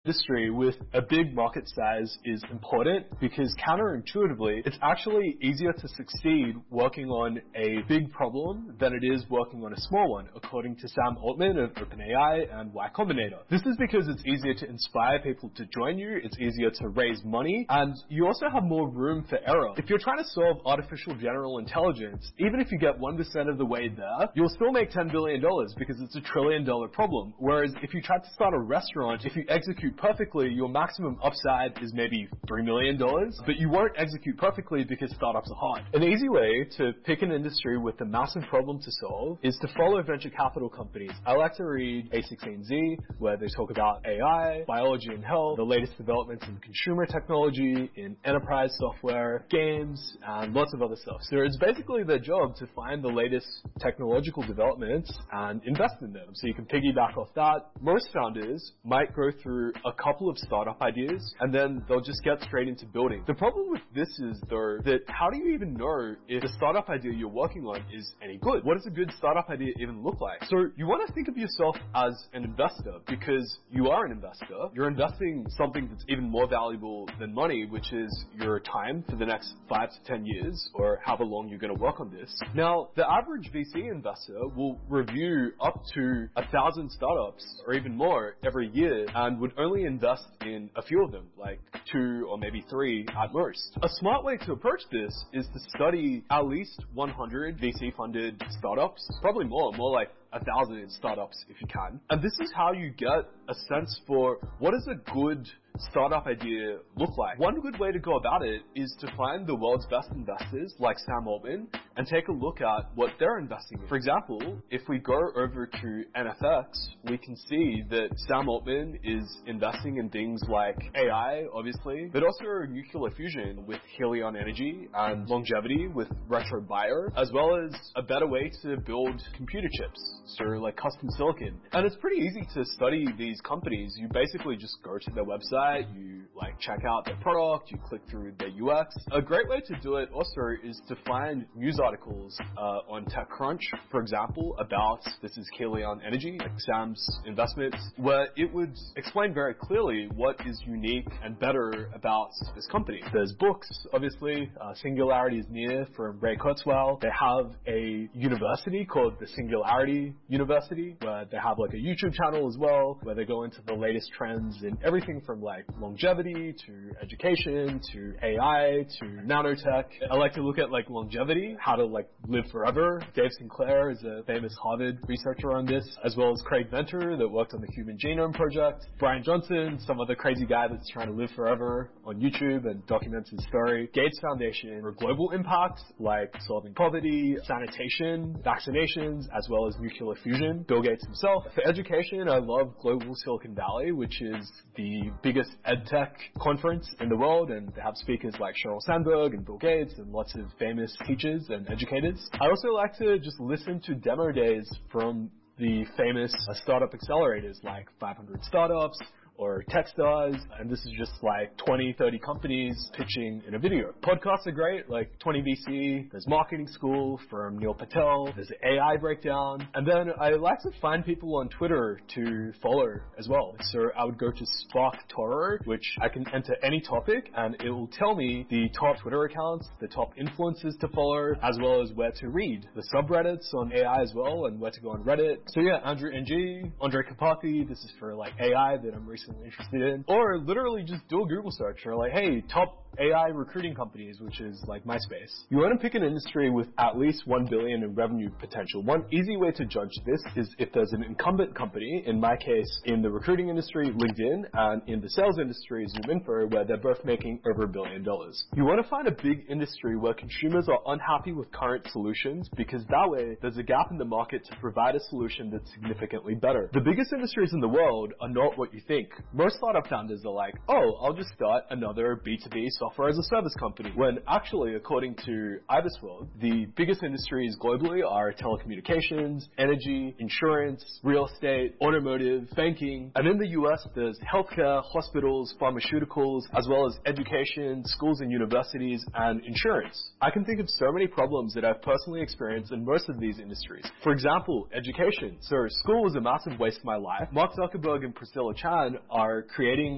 industry with a big market size is important because counterintuitively, it's actually easier to succeed working on a big problem than it is working on a small one, according to Sam Altman of OpenAI and Y Combinator. This is because it's easier to inspire people to join you, it's easier to raise money, and you also have more room for error. If you're trying to solve artificial general intelligence, even if you get 1% of the way there, you'll still make $10 billion because it's a $1 trillion problem. Whereas if you try to start a restaurant, if you execute perfectly, your maximum upside is maybe $3 million, but you won't execute perfectly because startups are hard. An easy way to pick an industry with a massive problem to solve is to follow venture capital companies. I like to read A16Z, where they talk about AI, biology and health, the latest developments in consumer technology, in enterprise software, games, and lots of other stuff. So it's basically their job to find the latest technological developments and invest in them. So you can piggyback off that. Most founders might go through a couple of startup ideas and then they'll just get straight into building. The problem with this is, though, that how do you even know if the startup idea you're working on is any good? What does a good startup idea even look like? So you want to think of yourself as an investor because you are an investor. You're investing something that's even more valuable than money, which is your time for the next 5 to 10 years or however long you're going to work on this. Now, the average VC investor will review up to 1,000 startups or even more every year and would only invest in a few of them, like 2 or maybe 3 at most. A smart way to approach this is to study at least 100 VC-funded startups, probably more like 1,000 startups if you can. And this is how you get a sense for what does a good startup idea look like. One good way to go about it is to find the world's best investors like Sam Altman and take a look at what they're investing in. For example, if we go over to NFX, we can see that Sam Altman is investing in things like AI, obviously, but also nuclear fusion with Helion Energy and longevity with RetroBio, as well as a better way to build computer chips, so like custom silicon. And it's pretty easy to study these companies. You basically just go to their website, you check out their product, you click through their UX. A great way to do it also is to find news articles on TechCrunch, for example, about this is Helion Energy, like Sam's investments, where it would explain very clearly what is unique and better about this company. There's books, obviously. Singularity is Near from Ray Kurzweil. They have a university called the Singularity University, where they have a YouTube channel as well, where they go into the latest trends in everything from longevity to education to AI to nanotech. I like to look at longevity, how to live forever. Dave Sinclair is a famous Harvard researcher on this, as well as Craig Venter that worked on the Human Genome Project. Brian Johnson, some other crazy guy that's trying to live forever on YouTube and documents his story. Gates Foundation for global impact like solving poverty, sanitation, vaccinations, as well as nuclear fusion. Bill Gates himself. For education, I love Global Silicon Valley, which is the biggest EdTech conference in the world, and they have speakers like Sheryl Sandberg and Bill Gates and lots of famous teachers and educators. I also like to just listen to demo days from the famous startup accelerators like 500 Startups or Techstars, and this is just 20, 30 companies pitching in a video. Podcasts are great, like 20VC, there's Marketing School from Neil Patel, there's AI Breakdown, and then I like to find people on Twitter to follow as well. So I would go to Spark Toro, which I can enter any topic, and it will tell me the top Twitter accounts, the top influencers to follow, as well as where to read. The subreddits on AI as well, and where to go on Reddit. So yeah, Andrew NG, Andre Karpathy, this is for AI that I'm recently interested in, or literally just do a Google search or hey, top AI recruiting companies, which is MySpace. You want to pick an industry with at least $1 billion in revenue potential. One easy way to judge this is if there's an incumbent company, in my case, in the recruiting industry, LinkedIn, and in the sales industry, ZoomInfo, where they're both making over $1 billion. You want to find a big industry where consumers are unhappy with current solutions, because that way there's a gap in the market to provide a solution that's significantly better. The biggest industries in the world are not what you think. Most startup founders are oh, I'll just start another B2B software as a service company, when actually, according to IBISWorld, the biggest industries globally are telecommunications, energy, insurance, real estate, automotive, banking, and in the US there's healthcare, hospitals, pharmaceuticals, as well as education, schools and universities, and insurance. I can think of so many problems that I've personally experienced in most of these industries. For example, education. So school was a massive waste of my life. Mark Zuckerberg and Priscilla Chan are creating